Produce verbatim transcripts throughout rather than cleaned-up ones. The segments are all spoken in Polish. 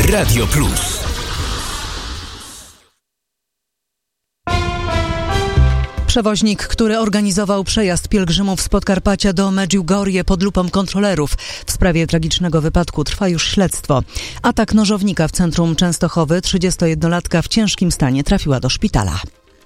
Radio Plus. Przewoźnik, który organizował przejazd pielgrzymów z Podkarpacia do Medjugorje pod lupą kontrolerów. W sprawie tragicznego wypadku trwa już śledztwo. Atak nożownika w centrum Częstochowy. trzydziestojednolatka w ciężkim stanie trafiła do szpitala.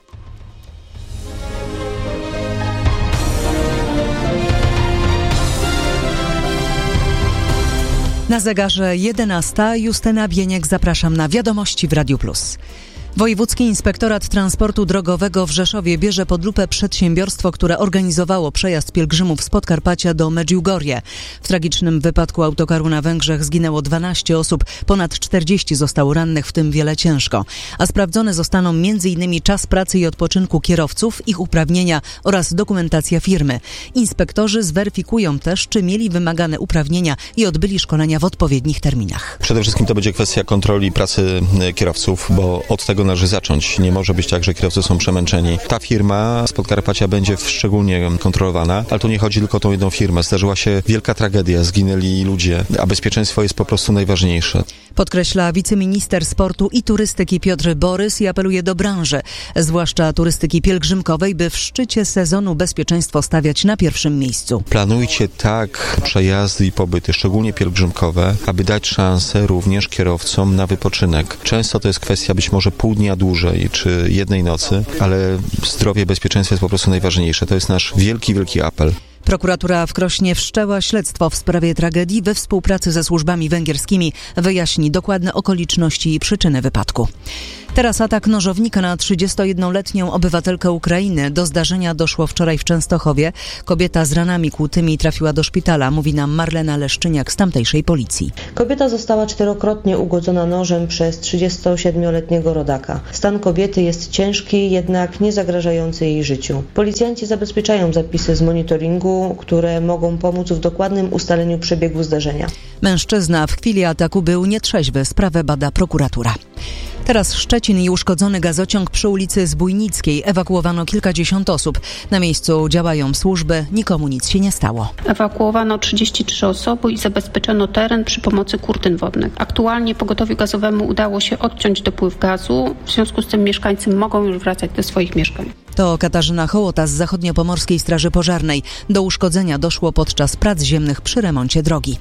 Na zegarze jedenasta. Justyna Bieniek, zapraszam na Wiadomości w Radiu Plus. Wojewódzki Inspektorat Transportu Drogowego w Rzeszowie bierze pod lupę przedsiębiorstwo, które organizowało przejazd pielgrzymów z Podkarpacia do Medjugorje. W tragicznym wypadku autokaru na Węgrzech zginęło dwanaście osób, ponad czterdzieści zostało rannych, w tym wiele ciężko. A sprawdzone zostaną m.in. czas pracy i odpoczynku kierowców, ich uprawnienia oraz dokumentacja firmy. Inspektorzy zweryfikują też, czy mieli wymagane uprawnienia i odbyli szkolenia w odpowiednich terminach. Przede wszystkim to będzie kwestia kontroli pracy kierowców, bo od tego należy zacząć. Nie może być tak, że kierowcy są przemęczeni. Ta firma z Podkarpacia będzie szczególnie kontrolowana, ale tu nie chodzi tylko o tą jedną firmę. Zdarzyła się wielka tragedia, zginęli ludzie, a bezpieczeństwo jest po prostu najważniejsze. Podkreśla wiceminister sportu i turystyki Piotr Borys i apeluje do branży, zwłaszcza turystyki pielgrzymkowej, by w szczycie sezonu bezpieczeństwo stawiać na pierwszym miejscu. Planujcie tak przejazdy i pobyty, szczególnie pielgrzymkowe, aby dać szansę również kierowcom na wypoczynek. Często to jest kwestia być może pół dnia dłużej, czy jednej nocy, ale zdrowie, bezpieczeństwo jest po prostu najważniejsze. To jest nasz wielki, wielki apel. Prokuratura w Krośnie wszczęła śledztwo w sprawie tragedii. We współpracy ze służbami węgierskimi wyjaśni dokładne okoliczności i przyczyny wypadku. Teraz atak nożownika na trzydziestojednoletnią obywatelkę Ukrainy. Do zdarzenia doszło wczoraj w Częstochowie. Kobieta z ranami kłutymi trafiła do szpitala, mówi nam Marlena Leszczyniak z tamtejszej policji. Kobieta została czterokrotnie ugodzona nożem przez trzydziestosiedmioletniego rodaka. Stan kobiety jest ciężki, jednak nie zagrażający jej życiu. Policjanci zabezpieczają zapisy z monitoringu, które mogą pomóc w dokładnym ustaleniu przebiegu zdarzenia. Mężczyzna w chwili ataku był nietrzeźwy. Sprawę bada prokuratura. Teraz Szczecin i uszkodzony gazociąg przy ulicy Zbójnickiej. Ewakuowano kilkadziesiąt osób. Na miejscu działają służby. Nikomu nic się nie stało. Ewakuowano trzydzieści trzy osoby i zabezpieczono teren przy pomocy kurtyn wodnych. Aktualnie pogotowiu gazowemu udało się odciąć dopływ gazu. W związku z tym mieszkańcy mogą już wracać do swoich mieszkań. To Katarzyna Hołota z Zachodniopomorskiej Straży Pożarnej. Do uszkodzenia doszło podczas prac ziemnych przy remoncie drogi.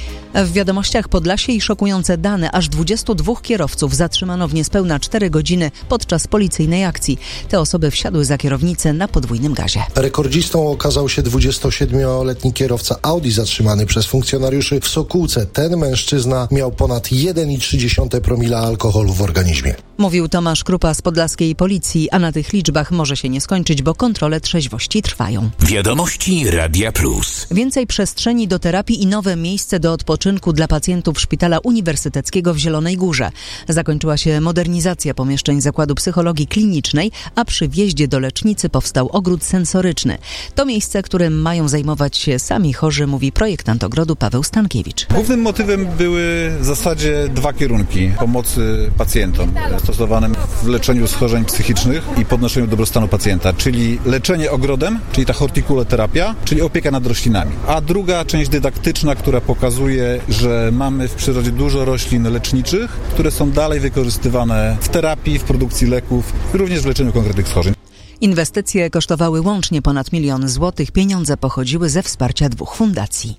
W Wiadomościach Podlasie i szokujące dane. Aż dwudziestu dwóch kierowców zatrzymano w niespełna cztery godziny podczas policyjnej akcji. Te osoby wsiadły za kierownicę na podwójnym gazie. Rekordzistą okazał się dwudziestosiedmioletni kierowca Audi zatrzymany przez funkcjonariuszy w Sokółce. Ten mężczyzna miał ponad jeden przecinek trzy promila alkoholu w organizmie. Mówił Tomasz Krupa z podlaskiej policji, a na tych liczbach może się nie skończyć, bo kontrole trzeźwości trwają. Wiadomości Radia Plus. Więcej przestrzeni do terapii i nowe miejsce do odpoczynku dla pacjentów Szpitala Uniwersyteckiego w Zielonej Górze. Zakończyła się modernizacja pomieszczeń Zakładu Psychologii Klinicznej, a przy wjeździe do lecznicy powstał ogród sensoryczny. To miejsce, którym mają zajmować się sami chorzy, mówi projektant ogrodu Paweł Stankiewicz. Głównym motywem były w zasadzie dwa kierunki pomocy pacjentom stosowanym w leczeniu schorzeń psychicznych i podnoszeniu dobrostanu pacjenta, czyli leczenie ogrodem, czyli ta hortikuloterapia, czyli opieka nad roślinami. A druga część dydaktyczna, która pokazuje, że mamy w przyrodzie dużo roślin leczniczych, które są dalej wykorzystywane w terapii, w produkcji leków, również w leczeniu konkretnych schorzeń. Inwestycje kosztowały łącznie ponad milion złotych. Pieniądze pochodziły ze wsparcia dwóch fundacji.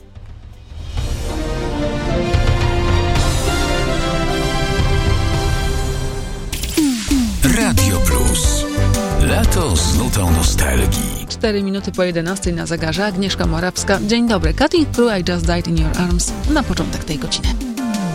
Radio Plus. Lato z nutą nostalgii. Cztery minuty po jedenastej na zegarze. Agnieszka Morawska. Dzień dobry. Cutting Through I Just Died in Your Arms na początek tej godziny.